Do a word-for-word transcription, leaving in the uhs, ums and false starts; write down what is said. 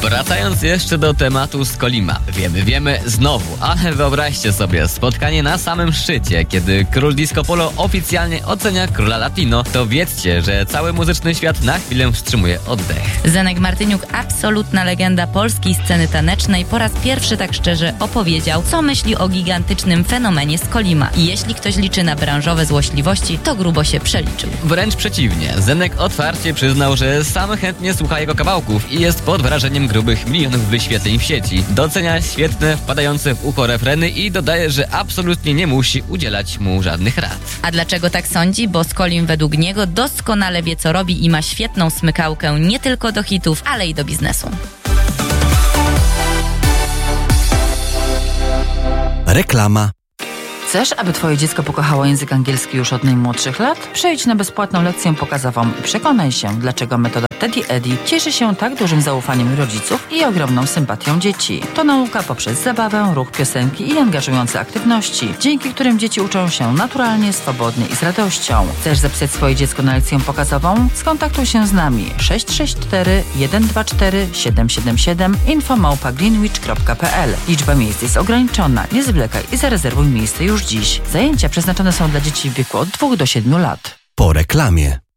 Wracając jeszcze do tematu z Kolima. Wiemy, wiemy znowu, ale wyobraźcie sobie spotkanie na samym szczycie, kiedy król disco polo oficjalnie ocenia króla latino, to wiedzcie, że cały muzyczny świat na chwilę wstrzymuje oddech. Zenek Martyniuk, absolutna legenda polskiej sceny tanecznej, po raz pierwszy tak szczerze opowiedział, co myśli o gigantycznym fenomenie z Kolima. I jeśli ktoś liczy na branżowe złośliwości, to grubo się przeliczył. Wręcz przeciwnie, Zenek otwarcie przyznał, że sam chętnie słucha jego kawałków i jest pod wrażeniem grubych milionów wyświetleń w sieci. Docenia świetne, wpadające w ucho refreny i dodaje, że absolutnie nie musi udzielać mu żadnych rad. A dlaczego tak sądzi? Bo Skolim według niego doskonale wie, co robi i ma świetną smykałkę nie tylko do hitów, ale i do biznesu. Reklama. Chcesz, aby twoje dziecko pokochało język angielski już od najmłodszych lat? Przejdź na bezpłatną lekcję pokazową i przekonaj się, dlaczego metoda Teddy Eddy cieszy się tak dużym zaufaniem rodziców i ogromną sympatią dzieci. To nauka poprzez zabawę, ruch, piosenki i angażujące aktywności, dzięki którym dzieci uczą się naturalnie, swobodnie i z radością. Chcesz zapisać swoje dziecko na lekcję pokazową? Skontaktuj się z nami sześć sześć cztery jeden dwa cztery siedem siedem siedem info małpa greenwich kropka p l. Liczba miejsc jest ograniczona. Nie zwlekaj i zarezerwuj miejsce już dziś. Zajęcia przeznaczone są dla dzieci w wieku od dwóch do siedmiu lat. Po reklamie.